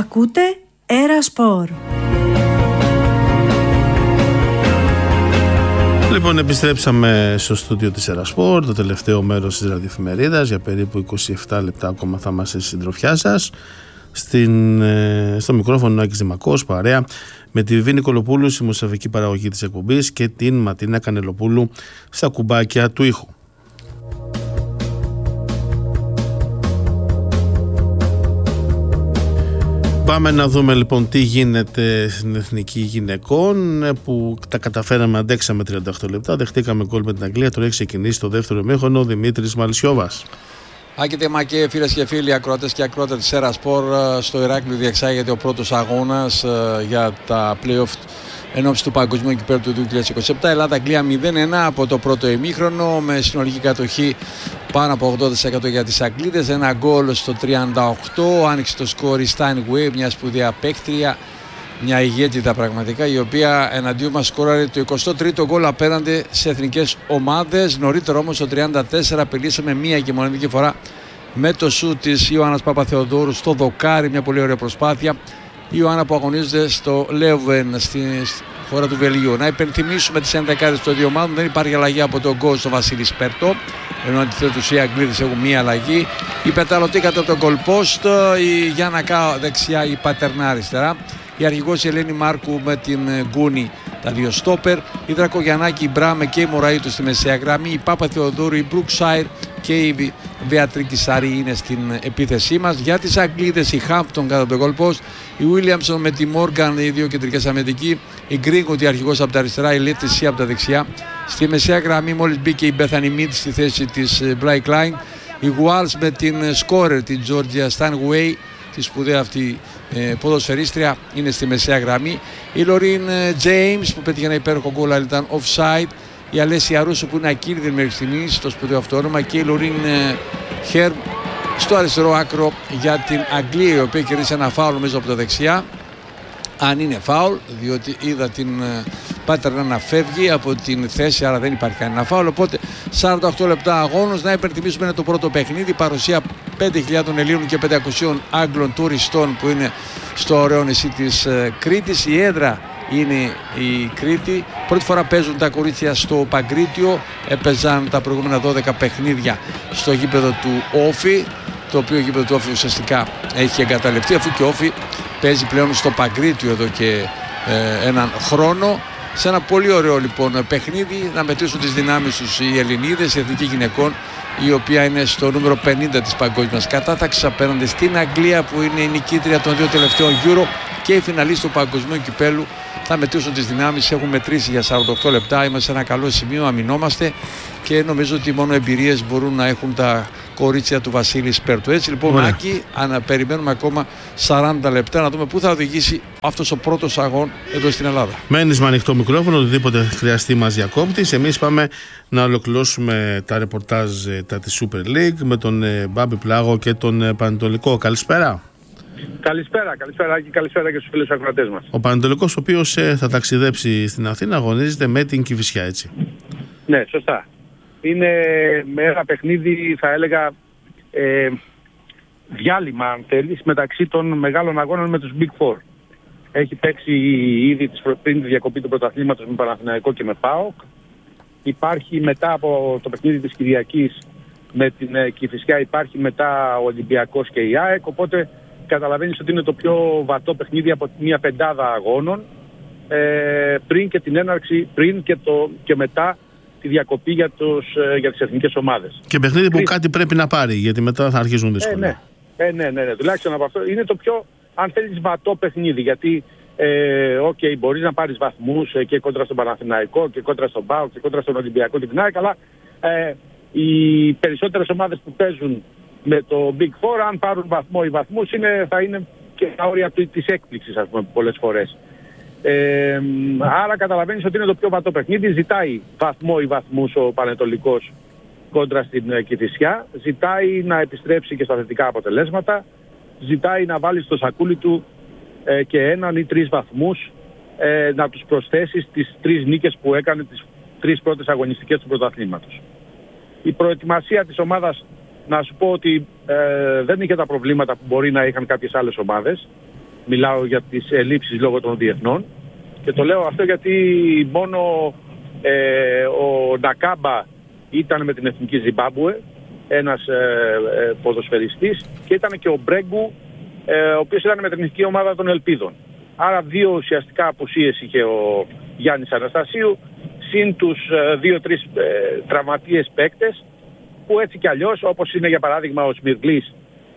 Ακούτε Έρα Σπορ. Λοιπόν, επιστρέψαμε στο στούντιο της Έρα Σπορ, το τελευταίο μέρος της ραδιοεφημερίδας. Για περίπου 27 λεπτά ακόμα θα είμαστε στη συντροφιά σας. Στο μικρόφωνο Άκης Δημακός, παρέα με τη Βιβή Νικολοπούλου στη μουσική παραγωγή της εκπομπής και την Ματίνα Κανελοπούλου στα κουμπάκια του ήχου. Πάμε να δούμε λοιπόν τι γίνεται στην Εθνική Γυναικών, που τα καταφέραμε, αντέξαμε 38 λεπτά, δεχτήκαμε γκολ με την Αγγλία. Τώρα έχει ξεκινήσει το δεύτερο ημίχρονο ο Δημήτρης Μαλσιόβας. Άκη Δημακέ, φίλες και φίλοι, ακροατές και ακροατές της Έρα Σπορ, στο Ηράκλειο διεξάγεται ο πρώτος αγώνας για τα play-off ενόψει του Παγκοσμίου Κυπέλλου του 2027. Ελλάδα-Αγγλία 0-1 από το πρώτο ημίχρονο, με συνολική κατοχή πάνω από 80% για τις Αγγλίδες. Ένα γκολ στο 38, άνοιξε το σκορ η Steinway, μια σπουδαία παίκτρια, μια ηγέτητα πραγματικά, η οποία εναντίον μας σκόραρε το 23ο γκολ απέναντι σε εθνικές ομάδες. Νωρίτερα όμως το 34 απειλήσαμε μία και μοναδική φορά με το σουτ της Ιωάννας Παπαθεοδόρου στο δοκάρι, μια πολύ ωραία προσπάθεια. Η Ιωάννα που αγωνίζεται στο Λέουβεν στη χώρα του Βελγίου. Να υπενθυμίσουμε τις ενδεκάδες των δύο ομάδων. Δεν υπάρχει αλλαγή από τον γκολ στο Βασίλη Σπέρτο, ενώ αντιθέτως οι Αγγλίδες έχουν μία αλλαγή. Η Πεταλωτή κατά τον goal post, η Γιάννα Κάο δεξιά, η Πατερνά αριστερά. Η αρχηγός η Ελένη Μάρκου με την Γκούνη, τα δύο στόπερ. Η Δρακογιαννάκη, η Μπράμε και η Μωραΐτου στη μεσαία γραμμή. Η Πάπα Θεοδόρου, η Μπρουξάιρ και η Βεατρίκη Σάρη είναι στην επίθεσή μας. Για τις Αγγλίδες η Χάμπτον κατά τον goal post. Η Βίλιαμσον με τη Μόργαν, οι δύο κεντρικές αμυντικοί. Η Γκρίνγκουτ, η αρχηγός από τα αριστερά. Η Λέτισία από τα δεξιά. Στη μεσαία γραμμή μόλις μπήκε η Μπέθανη Μίτ στη θέση της Μπλάικ Λάιν. Η Γουάλς με την σκόρερ, την Τζόρτζια Στάνγουέι, τη σπουδαία αυτή ποδοσφαιρίστρια, είναι στη μεσαία γραμμή. Η Λωρίν Τζέιμς που πέτυχε ένα υπέροχο γκολ, αλλά ήταν offside. Η Αλέσια Ρούσο που είναι ακίνητη μέχρι στιγμής στο σπουδαίο αυτό όνομα. Και η Λωρίν Χέρμ στο αριστερό άκρο για την Αγγλία, η οποία κερδίσει ένα φάουλ νομίζω από τα δεξιά. Αν είναι φάουλ, διότι είδα την Πάτερνα να φεύγει από την θέση, άρα δεν υπάρχει κανένα φάουλ. Οπότε 48 λεπτά αγώνος. Να υπενθυμίσουμε, είναι το πρώτο παιχνίδι, παρουσία 5.000 Ελλήνων και 500 Άγγλων τουριστών που είναι στο ωραίο νησί της Κρήτης. Η έδρα είναι η Κρήτη. Πρώτη φορά παίζουν τα κορίτσια στο Παγκρίτιο. Έπαιζαν τα προηγούμενα 12 παιχνίδια στο γήπεδο του Όφη, το οποίο γήπεδο του Όφη ουσιαστικά έχει εγκαταλειφθεί, αφού και ο Όφη παίζει πλέον στο Παγκρίτιο εδώ και έναν χρόνο. Σε ένα πολύ ωραίο λοιπόν παιχνίδι, να μετρήσουν τις δυνάμεις τους οι Ελληνίδες, η Εθνική Γυναικών, η οποία είναι στο νούμερο 50 της παγκόσμιας κατάταξης απέναντι στην Αγγλία, που είναι η νικήτρια των δύο τελευταίων Euro και η φιναλίστ του Παγκοσμίου Κυπέλλου. Θα μετρήσουν τις δυνάμεις, έχουν μετρήσει για 48 λεπτά, είμαστε σε ένα καλό σημείο, αμυνόμαστε και νομίζω ότι μόνο εμπειρίες μπορούν να έχουν τα κορίτσια του Βασίλη Σπέρτου. Έτσι λοιπόν, Άκη, περιμένουμε ακόμα 40 λεπτά να δούμε πού θα οδηγήσει αυτός ο πρώτος αγών εδώ στην Ελλάδα. Μένεις με ανοιχτό μικρόφωνο, οτιδήποτε χρειαστεί μας διακόπτης. Εμείς πάμε να ολοκληρώσουμε τα ρεπορτάζ της Super League με τον Μπάμπη Πλάγο και τον Πανετολικό. Καλησπέρα. Καλησπέρα Άκη, καλησπέρα και στους φίλους ακροατές μας. Ο Πανετολικός, ο οποίος θα ταξιδέψει στην Αθήνα, αγωνίζεται με την Κηφισιά, έτσι. Ναι, σωστά. Είναι με ένα παιχνίδι, θα έλεγα, διάλειμμα, αν θέλεις, μεταξύ των μεγάλων αγώνων με τους Big Four. Έχει παίξει ήδη πριν τη διακοπή του πρωταθλήματος με Παναθηναϊκό και με ΠΑΟΚ. Υπάρχει μετά από το παιχνίδι της Κυριακής με την Κηφισιά, υπάρχει μετά ο Ολυμπιακός και η ΑΕΚ, οπότε καταλαβαίνεις ότι είναι το πιο βατό παιχνίδι από μια πεντάδα αγώνων, πριν και την έναρξη, πριν και μετά τη διακοπή για τις εθνικές ομάδες. Και παιχνίδι που κάτι πρέπει να πάρει, γιατί μετά θα αρχίζουν δύσκολα. Ναι. Τουλάχιστον από αυτό είναι το πιο, αν θέλεις, βατό παιχνίδι, γιατί μπορείς να πάρεις βαθμούς και κόντρα στον Παναθηναϊκό και κόντρα στον ΠΑΟΚ και κόντρα στον Ολυμπιακό και την ΑΕΚ, αλλά οι περισσότερες ομάδες που παίζουν με το Big Four, αν πάρουν βαθμό ή βαθμούς, θα είναι και τα όρια της έκπληξης, ας πούμε, πολλές φορές. Άρα καταλαβαίνεις ότι είναι το πιο βατό παιχνίδι. Ζητάει βαθμό ή βαθμούς ο Πανετολικός κόντρα στην Κηφισιά. Ζητάει να επιστρέψει και στα θετικά αποτελέσματα. Ζητάει να βάλει στο σακούλι του και 1 ή 3 βαθμούς, να τους προσθέσει στις 3 νίκες που έκανε, τις 3 πρώτες αγωνιστικές του πρωταθλήματος. Η προετοιμασία της ομάδας, να σου πω ότι δεν είχε τα προβλήματα που μπορεί να είχαν κάποιες άλλες ομάδες. μιλάω για τις ελλείψεις λόγω των διεθνών. Και το λέω αυτό γιατί μόνο ο Νακάμπα ήταν με την εθνική Ζιμπάμπουε, ένας ποδοσφαιριστής, και ήταν και ο Μπρέγκου, ο οποίος ήταν με την εθνική ομάδα των Ελπίδων. Άρα 2 ουσιαστικά απουσίες είχε ο Γιάννης Αναστασίου, συν τους 2-3 τραυματίες παίκτες, που έτσι κι αλλιώς, όπως είναι για παράδειγμα ο Σμιρλής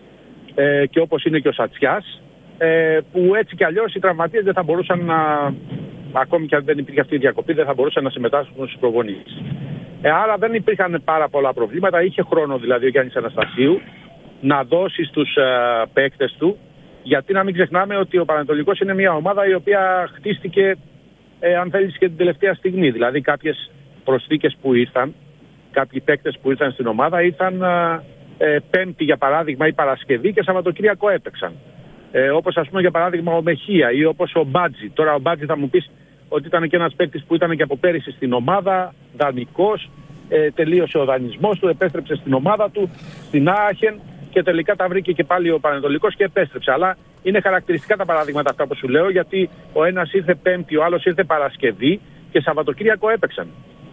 και όπως είναι και ο Σατσιάς, που έτσι κι αλλιώς οι τραυματίες δεν θα μπορούσαν να, ακόμη και αν δεν υπήρχε αυτή η διακοπή, δεν θα μπορούσαν να συμμετάσχουν στους προπονήσεις. Άρα δεν υπήρχαν πάρα πολλά προβλήματα, είχε χρόνο δηλαδή ο Γιάννης Αναστασίου να δώσει στους παίκτες του, γιατί να μην ξεχνάμε ότι ο Πανετολικός είναι μια ομάδα η οποία χτίστηκε, αν θέλεις, και την τελευταία στιγμή. Δηλαδή κάποιες προσθήκες που ήρθαν, κάποιοι παίκτες που ήρθαν στην ομάδα ήρθαν Πέμπτη για παράδειγμα ή Παρασκευή και Σαββατοκύριακο έπαιξαν. Όπως ας πούμε για παράδειγμα ο Μεχία ή όπως ο Μπάτζι. Τώρα ο Μπάτζι θα μου πεις ότι ήταν και ένας παίκτης που ήταν και από πέρυσι στην ομάδα, δανεικός, τελείωσε ο δανεισμός του, επέστρεψε στην ομάδα του, στην Άχεν, και τελικά τα βρήκε και πάλι ο Πανετολικός και επέστρεψε. Αλλά είναι χαρακτηριστικά τα παραδείγματα αυτά που σου λέω, γιατί ο ένας ήρθε Πέμπτη, ο άλλος ήρθε Παρασκευή και Σαββατοκύριακο έπαιξαν.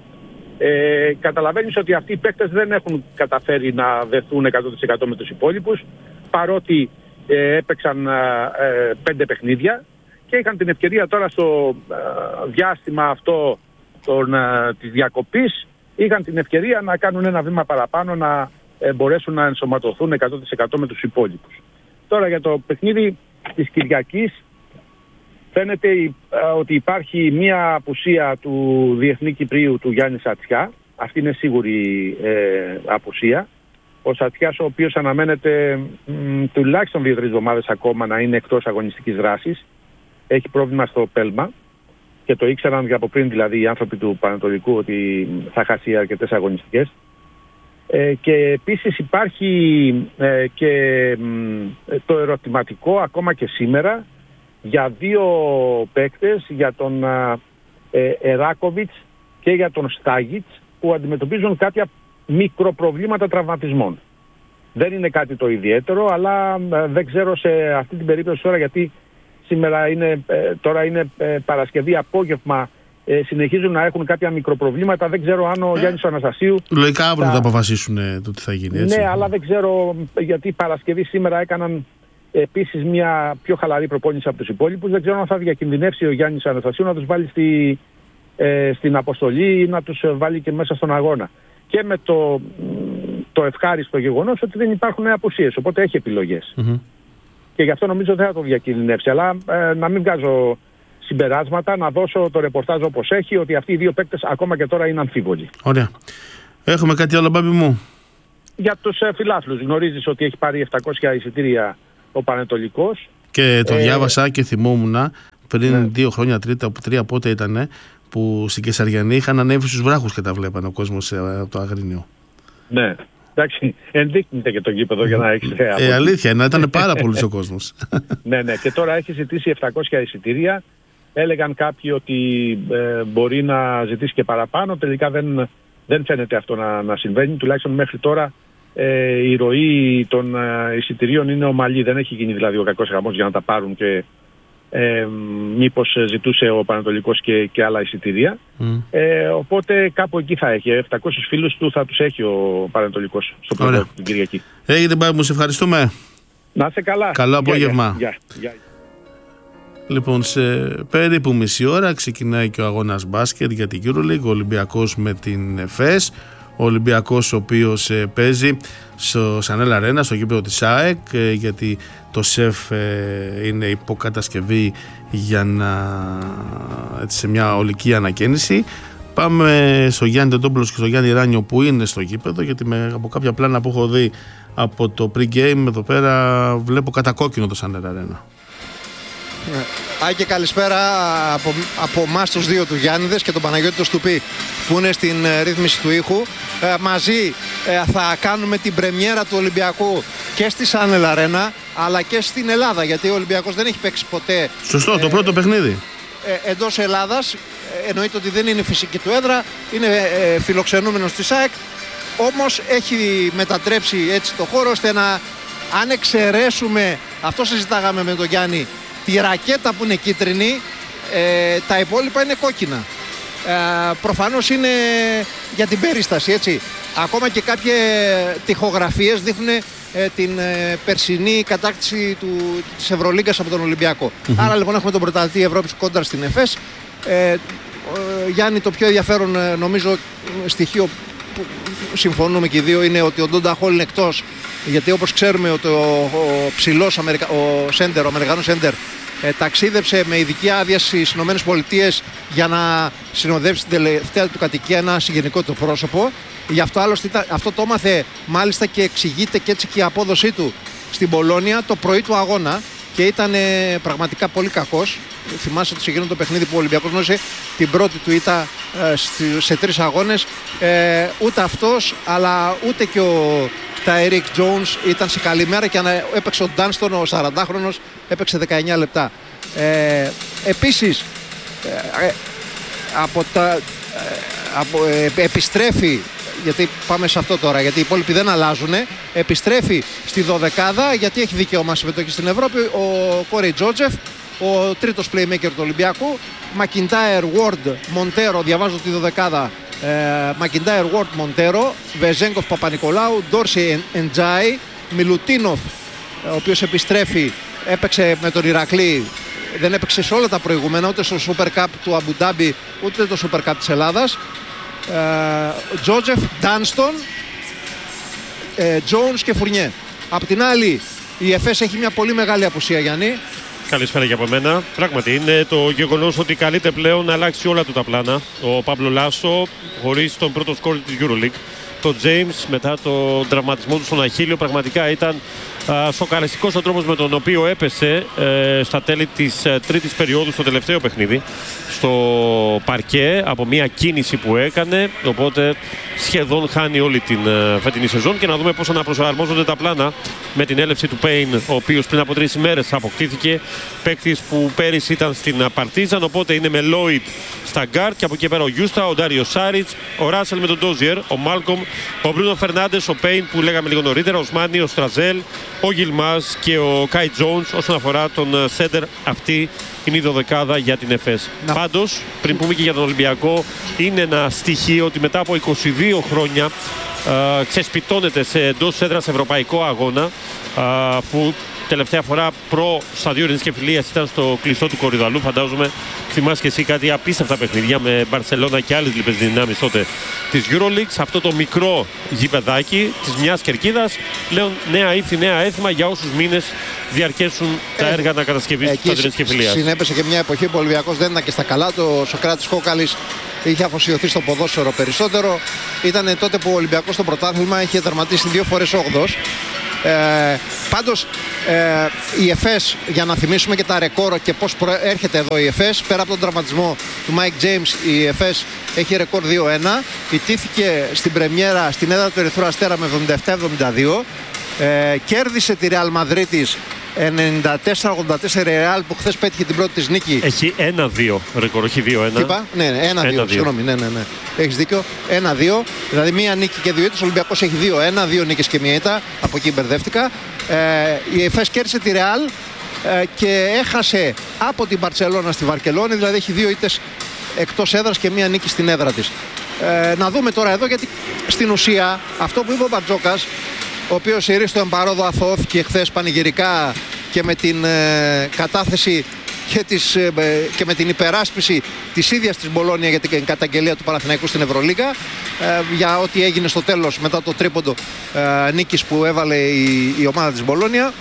Καταλαβαίνεις ότι αυτοί οι παίκτες δεν έχουν καταφέρει να δεθούν 100% με τους υπόλοιπους, παρότι έπαιξαν 5 παιχνίδια και είχαν την ευκαιρία τώρα στο διάστημα αυτό της διακοπής, είχαν την ευκαιρία να κάνουν ένα βήμα παραπάνω, να μπορέσουν να ενσωματωθούν 100% με τους υπόλοιπους. Τώρα για το παιχνίδι της Κυριακής φαίνεται ότι υπάρχει μία απουσία του Διεθνή Κυπρίου του Γιάννη Σατσιά. Αυτή είναι σίγουρη απουσία. Ο Σατσιάς, ο οποίος αναμένεται τουλάχιστον 2-3 εβδομάδες ακόμα να είναι εκτός αγωνιστικής δράσης, έχει πρόβλημα στο πέλμα και το ήξεραν και από πριν δηλαδή οι άνθρωποι του Πανετολικού ότι θα χάσει αρκετές αγωνιστικές. Και επίσης υπάρχει και το ερωτηματικό ακόμα και σήμερα για 2 παίκτες, για τον Εράκοβιτς και για τον Στάγιτς, που αντιμετωπίζουν κάποια μικροπροβλήματα τραυματισμών. Δεν είναι κάτι το ιδιαίτερο, αλλά δεν ξέρω σε αυτή την περίπτωση τώρα, γιατί σήμερα τώρα είναι Παρασκευή απόγευμα, συνεχίζουν να έχουν κάποια μικροπροβλήματα. Δεν ξέρω αν ο Γιάννης Αναστασίου... Λογικά αύριο θα αποφασίσουν το τι θα γίνει, έτσι. Ναι, αλλά δεν ξέρω, γιατί Παρασκευή σήμερα έκαναν επίσης μια πιο χαλαρή προπόνηση από τους υπόλοιπους. Δεν ξέρω αν θα διακινδυνεύσει ο Γιάννης Αναστασίου να τους βάλει στην αποστολή ή να τους βάλει και μέσα στον αγώνα. Και με το ευχάριστο γεγονός ότι δεν υπάρχουν απουσίες, οπότε έχει επιλογές. Mm-hmm. Και γι' αυτό νομίζω δεν θα το διακινδυνεύσει. Αλλά να μην βγάζω συμπεράσματα, να δώσω το ρεπορτάζ όπως έχει, ότι αυτοί οι 2 παίκτες ακόμα και τώρα είναι αμφίβολοι. Ωραία. Έχουμε κάτι άλλο, Μπάμπη μου? Για τους φιλάθλους, γνωρίζεις ότι έχει πάρει 700 εισιτήρια ο Πανετολικός. Και το διάβασα και θυμόμουν πριν 2 χρόνια, 3 πότε ήτανε, που στην Κεσαριανή είχαν ανέβει στους βράχους και τα βλέπανε ο κόσμος από το Αγρίνιο. Ναι. Εντάξει, ενδείκνυται και το γήπεδο για να έχεις αλήθεια, ήταν πάρα πολύ ο κόσμος. Ναι, και τώρα έχει ζητήσει 700 εισιτήρια. Έλεγαν κάποιοι ότι μπορεί να ζητήσει και παραπάνω. Τελικά δεν φαίνεται αυτό να συμβαίνει. Τουλάχιστον μέχρι τώρα η ροή των εισιτηρίων είναι ομαλή. Δεν έχει γίνει δηλαδή ο κακός χαμός για να τα πάρουν και μήπως ζητούσε ο Πανετολικός και άλλα εισιτήρια. Οπότε κάπου εκεί θα έχει. 700 φίλους του θα τους έχει ο Πανετολικός στο πρώτο την Κυριακή. Έγινε, Μπάμπη μου, σε ευχαριστούμε. Να είσαι καλά. Καλό απόγευμα. Λοιπόν, σε περίπου μισή ώρα ξεκινάει και ο αγώνας μπάσκετ για την EuroLeague. Ο Ολυμπιακός με την ΕΦΕΣ. Ο Ολυμπιακός ο οποίος παίζει στο Σανέλ Αρένα, στο γήπεδο της ΑΕΚ, γιατί το ΣΕΦ είναι υποκατασκευή για σε μια ολική ανακαίνιση. Πάμε στο Γιάννη Τετόπουλος και στο Γιάννη Ράνιο που είναι στο γήπεδο, γιατί από κάποια πλάνα που έχω δει από το pre-game εδώ πέρα βλέπω κατακόκκινο το Σανέλ Αρένα. Άκη, καλησπέρα από εμάς τους 2 του Γιάννηδες και τον Παναγιώτη το Στουπί που είναι στην ρύθμιση του ήχου. Μαζί θα κάνουμε την πρεμιέρα του Ολυμπιακού και στη Σάνελ Αρένα αλλά και στην Ελλάδα, γιατί ο Ολυμπιακός δεν έχει παίξει ποτέ. Σωστό, το πρώτο παιχνίδι εντός Ελλάδας. Εννοείται ότι δεν είναι φυσική του έδρα, είναι φιλοξενούμενος της ΑΕΚ, όμως έχει μετατρέψει έτσι το χώρο ώστε να, αν εξαιρέσουμε, αυτό συζητάγαμε με τον Γιάννη, τη ρακέτα που είναι κίτρινη, τα υπόλοιπα είναι κόκκινα. Προφανώς είναι για την περίσταση, έτσι. Ακόμα και κάποιες τοιχογραφίες δείχνουν την περσινή κατάκτηση της Ευρωλίγκας από τον Ολυμπιακό. Άρα λοιπόν έχουμε τον πρωταθλητή Ευρώπης κόντρα στην ΕΦΕΣ. Γιάννη, το πιο ενδιαφέρον νομίζω στοιχείο που συμφωνούμε και οι δύο είναι ότι ο Ντόντα Χολ είναι εκτός, γιατί όπως ξέρουμε ότι ο ψηλός ο Αμερικανός σέντερ ταξίδεψε με ειδική άδεια στις ΗΠΑ για να συνοδεύσει την τελευταία του κατοικία ένα συγγενικό του πρόσωπο. Γι' αυτό άλλωστε αυτό το έμαθε μάλιστα και εξηγείται και έτσι και η απόδοσή του στην Πολόνια το πρωί του αγώνα και ήταν πραγματικά πολύ κακός. Θυμάσαι ότι σε εκείνο το παιχνίδι που ο Ολυμπιακός γνώρισε την πρώτη του ήττα σε 3 αγώνες. Ούτε αυτός αλλά ούτε και ο Τάιρικ Τζόουνς ήταν σε καλή μέρα και έπαιξε ο Ντάνστον, ο 40χρονος, έπαιξε 19 λεπτά. Επίσης επιστρέφει, γιατί πάμε σε αυτό τώρα, γιατί οι υπόλοιποι δεν αλλάζουν, επιστρέφει στη δωδεκάδα γιατί έχει δικαίωμα συμμετοχή στην Ευρώπη ο Κόρεϊ Τζότζεφ, ο τρίτος playmaker του Ολυμπιακού. Μακιντάιρ, Ward, Μοντέρο, διαβάζω τη δωδεκάδα. Μακιντάιρ, Ward, Μοντέρο, Βεζέγκοφ, Παπα-Νικολάου, Ντόρση, Εντζάι, Μιλουτίνοφ, ο οποίος επιστρέφει, έπαιξε με τον Ηρακλή, δεν έπαιξε σε όλα τα προηγούμενα, ούτε στο Super Cup του Αμπουντάμπι, ούτε το Super Cup της Ελλάδας. Τζότζεφ, Ντάνστον, Τζόουνς και Φουρνιέ. Απ' την άλλη, η ΕΦΕΣ έχει μια πολύ μεγάλη απουσία, Γιάννη. Καλησπέρα και από μένα. Πράγματι είναι το γεγονός ότι καλείται πλέον να αλλάξει όλα του τα πλάνα. Ο Παύλο Λάσο, χωρίς τον πρώτο σκόρ της EuroLeague. Το James μετά τον τραυματισμό του στον Αχίλλειο, πραγματικά ήταν σοκαριστικός ο τρόπος με τον οποίο έπεσε στα τέλη της τρίτης περίοδου στο τελευταίο παιχνίδι στο παρκέ από μια κίνηση που έκανε, οπότε σχεδόν χάνει όλη την φετινή σεζόν. Και να δούμε πώς αναπροσαρμόζονται τα πλάνα με την έλευση του Πέιν, ο οποίος πριν από 3 ημέρες αποκτήθηκε, παίκτης που πέρυσι ήταν στην Παρτίζαν, οπότε είναι με Λόιτ στα γκάρτ και από εκεί πέρα ο Γιούστα, ο Ντάριο Σάριτς, ο Ράσελ με τον Ντόζιερ, ο Μάλκομ, ο Μπρούνο Φερνάντες, ο Πέιν που λέγαμε λίγο νωρίτερα, ο Σμάνι, ο Στραζέλ, ο Γιλμάζ και ο Κάι Τζόουνς. Όσον αφορά τον σέντερ, αυτή είναι η δωδεκάδα για την ΕΦΕΣ. Πάντως, πριν πούμε και για τον Ολυμπιακό, είναι ένα στοιχείο ότι μετά από 22 χρόνια ξεσπιτώνεται σε εντός έδρας ευρωπαϊκό αγώνα, που τελευταία φορά προ σταδίου Ειρήνης και Φιλίας ήταν στο κλειστό του Κορυδαλού. Φαντάζομαι θυμάσαι και εσύ κάτι απίστευτα παιχνίδια με Μπαρσελόνα και άλλες λοιπές δυνάμεις τότε της EuroLeague. Σε αυτό το μικρό γηπεδάκι της μιας κερκίδας, πλέον νέα ήθη, νέα έθιμα για όσους μήνες διαρκέσουν τα έργα ανακατασκευής του σταδίου Ειρήνης και Φιλίας. Συνέπεσε και μια εποχή που ο Ολυμπιακός δεν ήταν και στα καλά. Το Σοκράτης Κόκαλης είχε αφοσιωθεί στο ποδόσφαιρο περισσότερο. Ήταν τότε που ο Ολυμπιακός στο πρωτάθλημα είχε τερματίσει 2 φορές 8ος. Πάντως η ΕΦΕΣ, για να θυμίσουμε και τα ρεκόρ και πώς έρχεται εδώ η ΕΦΕΣ, πέρα από τον τραυματισμό του Mike James, η ΕΦΕΣ έχει ρεκόρ 2-1. Ιτήθηκε στην πρεμιέρα στην έδρα του Ερυθρού Αστέρα με 77-72. Κέρδισε τη Real Madrid 94-84, Real που χθες πέτυχε την πρώτη της νίκη. Έχει 1-2 ρεκόρ, όχι 2-1. Τι είπα? Ναι, 1-2. Συγγνώμη, ναι. Έχεις δίκιο. 1-2. Δηλαδή μία νίκη και 2 ήττες. Ο Ολυμπιακός έχει 2-1, 2 νίκες και μία ήττα. Από εκεί μπερδεύτηκα. Η ΕΦΕΣ κέρδισε τη Real και έχασε από την Μπαρσελόνα στη Βαρκελόνη. Δηλαδή έχει 2 ήττες εκτός έδρας και μία νίκη στην έδρα της. Να δούμε τώρα εδώ, γιατί στην ουσία αυτό που είπε ο Μπαρτζόκας, ο οποίος ηρίστο εμπαρόδο αθωώθηκε χθες πανηγυρικά και με την κατάθεση και με την υπεράσπιση της ίδιας της Μπολόνια για την καταγγελία του Παναθηναϊκού στην Ευρωλίγα, για ό,τι έγινε στο τέλος μετά το τρίποντο νίκης που έβαλε η ομάδα της Μπολόνια.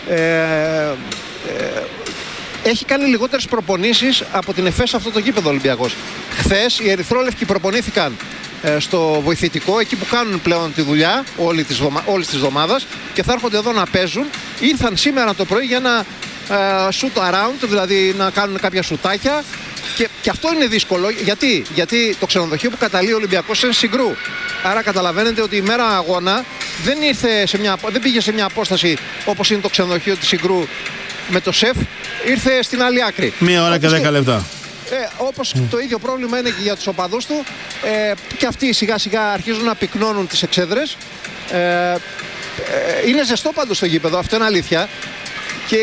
Έχει κάνει λιγότερες προπονήσεις από την ΕΦΕΣ αυτό το γήπεδο Ολυμπιακός. Χθες οι ερυθρόλευκοι προπονήθηκαν στο βοηθητικό, εκεί που κάνουν πλέον τη δουλειά όλης της εβδομάδας, και θα έρχονται εδώ να παίζουν. Ήρθαν σήμερα το πρωί για ένα shoot around, δηλαδή να κάνουν κάποια σουτάκια, και αυτό είναι δύσκολο. Γιατί το ξενοδοχείο που καταλύει ο Ολυμπιακός είναι Συγκρού. Άρα καταλαβαίνετε ότι η μέρα αγώνα δεν πήγε σε μια απόσταση όπως είναι το ξενοδοχείο της Συγκρού με το ΣΕΦ, ήρθε στην άλλη άκρη. 1 ώρα και 10 λεπτά. Όπως το ίδιο πρόβλημα είναι και για τους οπαδούς του, και αυτοί σιγά σιγά αρχίζουν να πυκνώνουν τις εξέδρες. Είναι ζεστό πάντως στο γήπεδο, αυτό είναι αλήθεια. και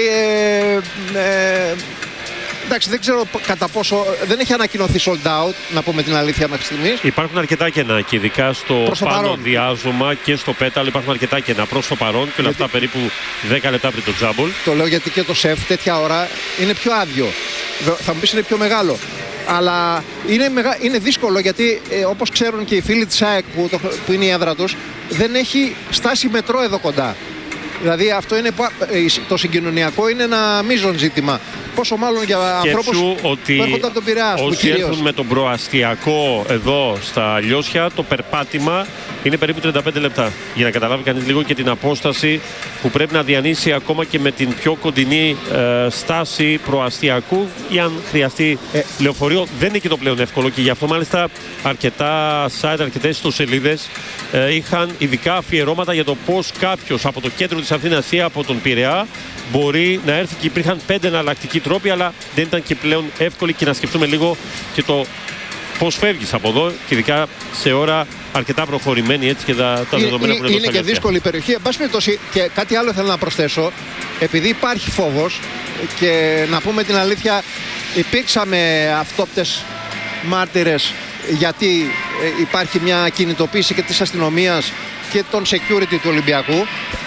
εντάξει, δεν ξέρω κατά πόσο. Δεν έχει ανακοινωθεί sold out, να πούμε την αλήθεια μέχρι στιγμής. Υπάρχουν αρκετά κενά και ειδικά στο πάνω διάζωμα και στο πέταλο υπάρχουν αρκετά κενά προς το παρόν και όλα αυτά περίπου 10 λεπτά πριν το τζάμπολ. Το λέω γιατί και το σεφ τέτοια ώρα είναι πιο άδειο. Θα μου πεις είναι πιο μεγάλο. Αλλά είναι δύσκολο γιατί όπως ξέρουν και οι φίλοι της ΑΕΚ που είναι η έδρα τους, δεν έχει στάση μετρό εδώ κοντά. Δηλαδή αυτό είναι, το συγκοινωνιακό είναι ένα μείζον ζήτημα. Πόσο μάλλον για ανθρώπους που έρχονται από τον Πειραιά. Όσοι έρθουν με τον προαστιακό εδώ στα Λιώσια, το περπάτημα είναι περίπου 35 λεπτά. Για να καταλάβει κανείς λίγο και την απόσταση που πρέπει να διανύσει ακόμα και με την πιο κοντινή στάση προαστιακού ή αν χρειαστεί λεωφορείο. Δεν είναι και το πλέον εύκολο και γι' αυτό μάλιστα αρκετά site, αρκετές ιστοσελίδες είχαν ειδικά αφιερώματα για το πώς κάποιος από το κέντρο της Αθήνας ή από τον Πειραιά μπορεί να έρθει και υπήρχαν 5 εναλλακτικοί τρόποι, αλλά δεν ήταν και πλέον εύκολοι και να σκεφτούμε λίγο και το πώς φεύγεις από εδώ και ειδικά σε ώρα αρκετά προχωρημένη έτσι και τα δεδομένα που είναι και δύσκολη η περιοχή. Εν πάση περιπτώσει, και κάτι άλλο θέλω να προσθέσω, επειδή υπάρχει φόβος και να πούμε την αλήθεια, υπήρξαμε αυτόπτες μάρτυρες γιατί υπάρχει μια κινητοποίηση και της αστυνομίας και των security του Ολυμπιακού.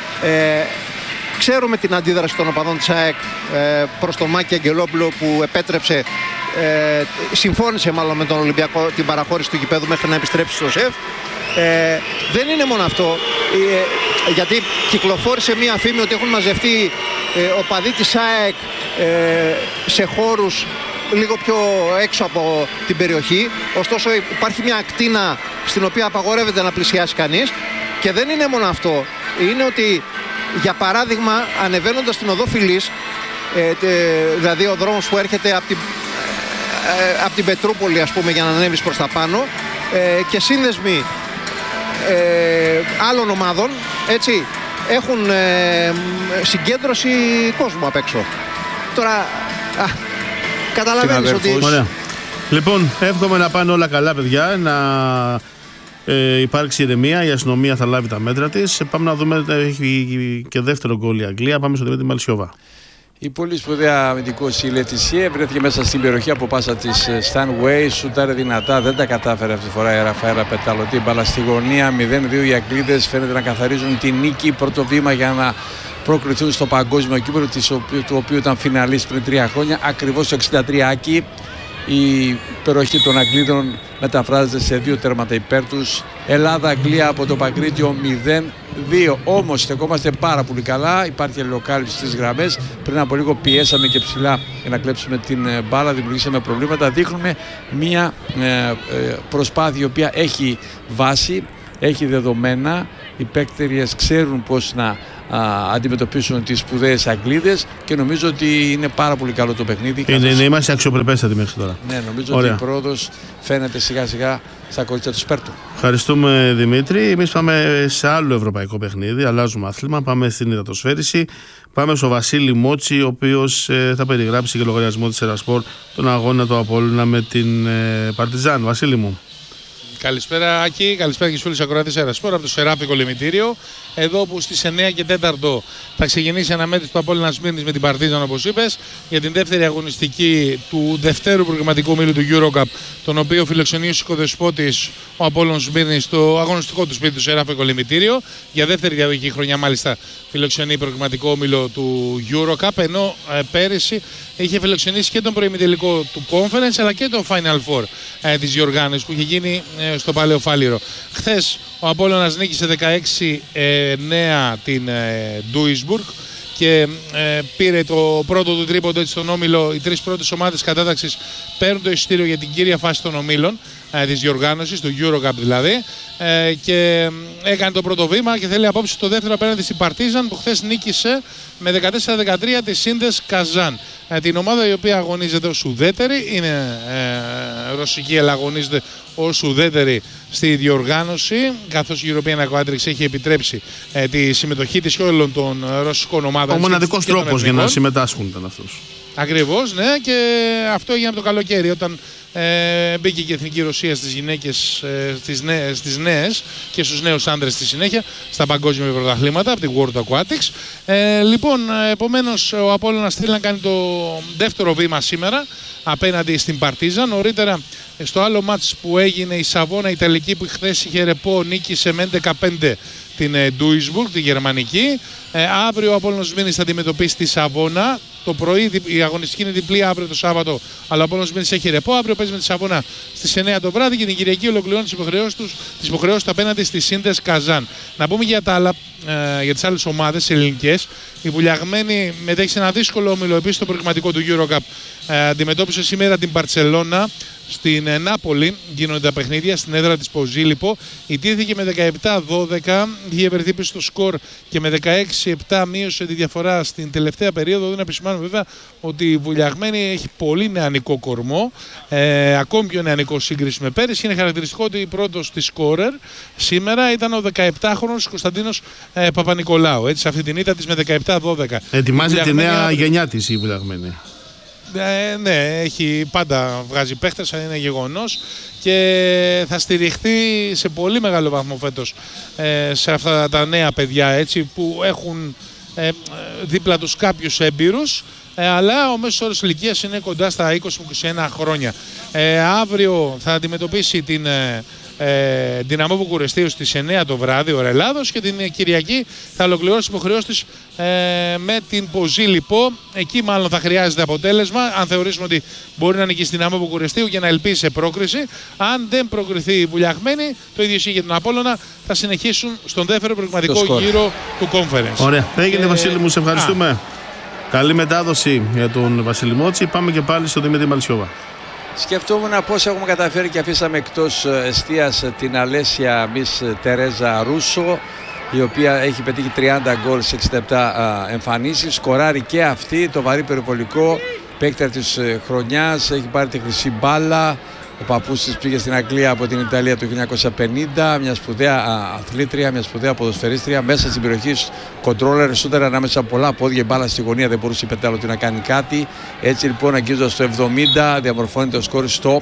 Ξέρουμε την αντίδραση των οπαδών της ΑΕΚ προς τον Μάκη Αγγελόπουλο που επέτρεψε, συμφώνησε μάλλον με τον Ολυμπιακό την παραχώρηση του γηπέδου μέχρι να επιστρέψει στο ΣΕΦ. Δεν είναι μόνο αυτό, γιατί κυκλοφόρησε μία φήμη ότι έχουν μαζευτεί οπαδοί της ΑΕΚ σε χώρους λίγο πιο έξω από την περιοχή. Ωστόσο υπάρχει μια ακτίνα στην οποία απαγορεύεται να πλησιάσει κανείς. Και δεν είναι μόνο αυτό, είναι ότι για παράδειγμα ανεβαίνοντας την οδό Φυλής, δηλαδή ο δρόμος που έρχεται από την Πετρούπολη ας πούμε για να ανέβεις προς τα πάνω, και σύνδεσμοι άλλων ομάδων έτσι έχουν συγκέντρωση κόσμου απ' έξω. Τώρα καταλαβαίνεις ότι... Ωραία. Λοιπόν, εύχομαι να πάνε όλα καλά παιδιά, να υπάρξει ηρεμία, η αστυνομία θα λάβει τα μέτρα της. Πάμε να δούμε, έχει και δεύτερο γκολ η Αγγλία, πάμε στο Δημήτρη Μαλσιόβα. Η πολύ σπουδαία αμυντικός η Λετισιέ βρέθηκε μέσα στην περιοχή από πάσα της Stanway, σουτάρε δυνατά, δεν τα κατάφερε αυτή τη φορά η Ραφαέλα Πεταλωτή. Μπάλα στη γωνία, 0-2 οι Αγγλίδες φαίνεται να καθαρίζουν τη νίκη, πρώτο βήμα για να προκριθούν στο παγκόσμιο κύπελλο του οποίου ήταν φιναλίστ πριν 3 χρόνια, ακριβώς το 63 Άκη. Η υπεροχή των Αγγλίδων μεταφράζεται σε 2 τέρματα υπέρ τους. Ελλάδα-Αγγλία από το Παγκρίτιο 0-2. Όμως στεκόμαστε πάρα πολύ καλά. Υπάρχει αλληλοκάλυψη στις γραμμές. Πριν από λίγο πιέσαμε και ψηλά για να κλέψουμε την μπάλα. Δημιουργήσαμε προβλήματα. Δείχνουμε μια προσπάθεια η οποία έχει βάση, έχει δεδομένα. Οι παίκτες ξέρουν πώς να αντιμετωπίσουν τις σπουδαίες Αγγλίδες και νομίζω ότι είναι πάρα πολύ καλό το παιχνίδι. Είμαστε αξιοπρεπέστατοι μέχρι τώρα. Ναι, νομίζω ότι η πρόοδος φαίνεται σιγά σιγά στα κορίτσια του Σπέρτου. Ευχαριστούμε Δημήτρη. Εμείς πάμε σε άλλο ευρωπαϊκό παιχνίδι, αλλάζουμε άθλημα, πάμε στην υδατοσφαίριση. Πάμε στο Βασίλη Μότσι, ο οποίος θα περιγράψει και λογαριασμό της Ερασπορ τον αγώνα του Απόλλωνα με την Παρτιζάν. Βασίλη μου. Καλησπέρα Άκη, καλησπέρα και στους φίλους ακροατές Ερασπορ από το Σεράφικο Λιμητήριο. Εδώ που στις 9 και 4 θα ξεκινήσει αναμέτρηση του Απόλλωνα Σμύρνης με την Παρτίζαν, όπως είπες, για την δεύτερη αγωνιστική του δευτέρου προγραμματικού ομίλου του EuroCup, τον οποίο φιλοξενεί ο οικοδεσπότης ο Απόλλωνας Σμύρνης στο αγωνιστικό του σπίτι του Σεράφικο Λιμητήριο. Για δεύτερη διαδοχική χρονιά μάλιστα φιλοξενεί προγραμματικό όμιλο του EuroCup, ενώ πέρυσι είχε φιλοξενήσει και τον προημιτελικό του Conference αλλά και το Final Four της διοργάνωσης που είχε γίνει στο Παλαιό Φάληρο. Χθες ο Απόλλωνας νίκησε 16-9 την Duisburg και πήρε το πρώτο του τρίποντο έτσι στον όμιλο. Οι 3 πρώτες ομάδες κατάταξης παίρνουν το εισιτήριο για την κύρια φάση των ομίλων της διοργάνωσης, του EuroCup δηλαδή, και έκανε το πρώτο βήμα και θέλει απόψε το δεύτερο απέναντι στην Παρτίζαν που χθες νίκησε με 14-13 τη Σίντες Καζάν. Την ομάδα η οποία αγωνίζεται ως ουδέτερη, είναι ρωσική αλλά αγωνίζεται ως ουδέτερη στη διοργάνωση, καθώς η European Aquatics έχει επιτρέψει τη συμμετοχή της και όλων των ρωσικών ομάδων. Ο μοναδικός τρόπος για να συμμετάσχουν ήταν αυτός. Ακριβώς, ναι, και αυτό έγινε από το καλοκαίρι όταν μπήκε και η Εθνική Ρωσία στις γυναίκες, στις νέες και στους νέους άντρες στη συνέχεια στα παγκόσμια πρωταθλήματα από τη World Aquatics. Λοιπόν, Λοιπόν, επομένως ο Απόλλωνας θέλει να κάνει το δεύτερο βήμα σήμερα απέναντι στην Παρτίζαν. Νωρίτερα στο άλλο μάτς που έγινε η Σαβόνα Ιταλική, που χθες είχε ρεπό, νίκησε με 11-5 την Duisburg, τη γερμανική. Αύριο ο Απόλλωνας Μήνης θα αντιμετωπίσει τη Σαβόνα. Το πρωί η αγωνιστική είναι διπλή αύριο το Σάββατο, αλλά ο Απόλλωνας Μήνης έχει ρεπό. Αύριο παίζει με τη Σαβόνα στις 9 το βράδυ και την Κυριακή ολοκληρώνει τις υποχρεώσεις του απέναντι στη Σίντες Καζάν. Να πούμε για τις άλλες ομάδες ελληνικές. Η Βουλιαγμένη μετέχει σε ένα δύσκολο όμιλο επίσης στο προκριματικό του EuroCup. Αντιμετώπισε σήμερα την Μπαρτσελώνα. Στην Νάπολη γίνονται τα παιχνίδια στην έδρα της Ποζίλιπο. Ιτήθηκε με 17-12, είχε βρεθεί πίσω στο σκορ και με 16-7 μείωσε τη διαφορά στην τελευταία περίοδο. Δεν επισημάνω βέβαια ότι η Βουλιαγμένη έχει πολύ νεανικό κορμό, ακόμη πιο νεανικό σύγκριση με πέρυσι. Είναι χαρακτηριστικό ότι πρώτος της σκόρερ σήμερα ήταν ο 17χρονος Κωνσταντίνος Παπα-Νικολάου. Έτσι, σε αυτή την ήττα της με 17-12. Ετοιμάζει τη νέα γενιά της η Βουλιαγμένη. Ναι, έχει πάντα βγάζει παίχτες, είναι γεγονός, και θα στηριχθεί σε πολύ μεγάλο βαθμό φέτος σε αυτά τα νέα παιδιά, έτσι, που έχουν δίπλα τους κάποιους έμπειρους, αλλά ο μέσος όρος ηλικίας είναι κοντά στα 20-21 χρόνια. Αύριο θα αντιμετωπίσει την Δυναμό Βουκουρεστίου στις 9 το βράδυ, ώρα Ελλάδος, και την Κυριακή θα ολοκληρώσει τις υποχρεώσεις της με την Ποζίλιπο. Εκεί μάλλον θα χρειάζεται αποτέλεσμα, αν θεωρήσουμε ότι μπορεί να νικήσει την Δυναμό Βουκουρεστίου για να ελπίσει σε πρόκριση. Αν δεν προκριθεί η Βουλιαγμένη, το ίδιο ισχύει για τον Απόλλωνα, θα συνεχίσουν στον δεύτερο προκριματικό γύρο του Conference. Ωραία, έγινε Βασίλη μου, σε ευχαριστούμε. Καλή μετάδοση για τον Βασίλη Μότσι. Πάμε και πάλι στον Δημήτρη Μαλσιόβα. Σκεφτόμουν πώς έχουμε καταφέρει και αφήσαμε εκτός εστίας την Αλέσια Μις Τερέζα Ρούσο, η οποία έχει πετύχει 30 γκολ σε 67 εμφανίσεις. Σκοράρει και αυτή, το βαρύ περιβολικό, παίκτρια της χρονιάς, έχει πάρει τη χρυσή μπάλα. Ο παππούς της πήγε στην Αγγλία από την Ιταλία το 1950, μια σπουδαία αθλήτρια, μια σπουδαία ποδοσφαιρίστρια. Μέσα στην περιοχή κοντρόλερ, σούτερ ανάμεσα από πολλά πόδια, η μπάλα στη γωνία, δεν μπορούσε η πετάλωτη να κάνει κάτι. Έτσι λοιπόν, αγγίζοντας στο 70, διαμορφώνεται το σκόρ στο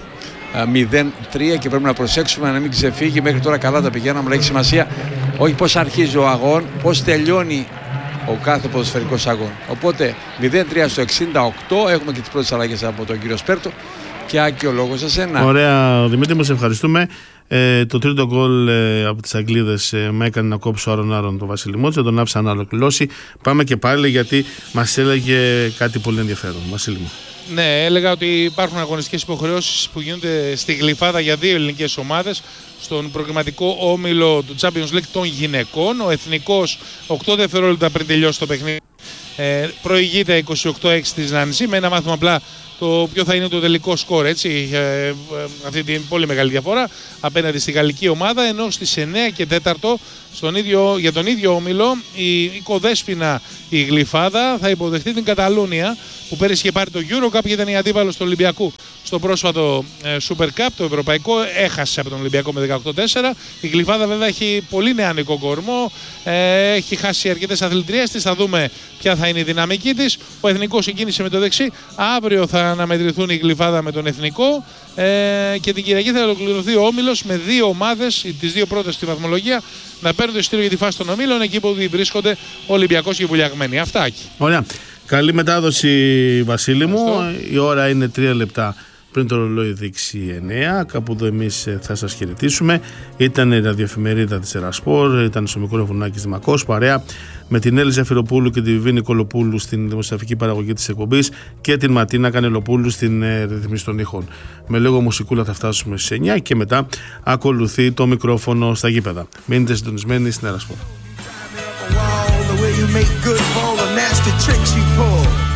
0-3 και πρέπει να προσέξουμε να μην ξεφύγει. Μέχρι τώρα καλά τα πηγαίναμε, αλλά έχει σημασία όχι πώς αρχίζει ο αγών, πώς τελειώνει ο κάθε ποδοσφαιρικός αγών. Οπότε 0-3 στο 68, έχουμε και τις πρώτες αλλαγές από τον κύριο Σπέρτο. Και Άκη, ο λόγος σε σένα. Ωραία, Δημήτρη, μας ευχαριστούμε. Το τρίτο γκολ από τις Αγγλίδες με έκανε να κόψω άρον τον Βασίλη Μότση, τον άφησα να ολοκληρώσει. Πάμε και πάλι, γιατί μας έλεγε κάτι πολύ ενδιαφέρον. Βασίλη μου. Ναι, έλεγα ότι υπάρχουν αγωνιστικές υποχρεώσεις που γίνονται στη Γλυφάδα για δύο ελληνικές ομάδες. Στον προκριματικό όμιλο του Champions League των γυναικών, ο Εθνικός 8 δευτερόλεπτα πριν τελειώσει το παιχνίδι προηγείται 28-6 της Νάνση, με ένα μάθημα απλά το ποιο θα είναι το τελικό σκορ, έτσι, αυτή την πολύ μεγάλη διαφορά απέναντι στη γαλλική ομάδα, ενώ στις 9 και 4 για τον ίδιο όμιλο η οικοδέσποινα η Γλυφάδα θα υποδεχτεί την Καταλούνια, που πέρυσι είχε πάρει το EuroCup και ήταν η αντίπαλος του Ολυμπιακού στο πρόσφατο Super Cup, το ευρωπαϊκό. Έχασε από τον Ολυμπιακό με 18-4. Η Γλυφάδα βέβαια έχει πολύ νεανικό κορμό, έχει χάσει αρκετές αθλητριές της. Θα δούμε ποια θα είναι η δυναμική της. Ο Εθνικός συγκίνησε με το δεξί. Αύριο θα αναμετρηθούν η Γλυφάδα με τον Εθνικό και την Κυριακή θα ολοκληρωθεί ο όμιλος με δύο ομάδες, τις δύο πρώτες στη βαθμολογία, να παίρνουν το εισιτήριο για τη φάση των ομίλων, εκεί που βρίσκονται ο Ολυμπιακός και η Βουλιαγμένη. Αυτά, Άκη. Ωραία. Καλή μετάδοση, Βασίλη μου. Η ώρα είναι 3 λεπτά πριν το ρολόι δείξει 9. Κάπου εδώ εμείς θα σας χαιρετήσουμε. Ήταν η ραδιοεφημερίδα της Ερασπορ, ήταν στο μικρό Βουνάκης Δημακός, παρέα με την Έλλη Ζαφυροπούλου και τη Βιβή Νικολοπούλου στην δημοσιογραφική παραγωγή της εκπομπής και την Ματίνα Κανελοπούλου στην ρυθμίση των ήχων. Με λίγο μουσικούλα θα φτάσουμε στις 9 και μετά ακολουθεί το μικρόφωνο στα γήπεδα. Μείνετε συντονισμένοι στην Ερασπορ.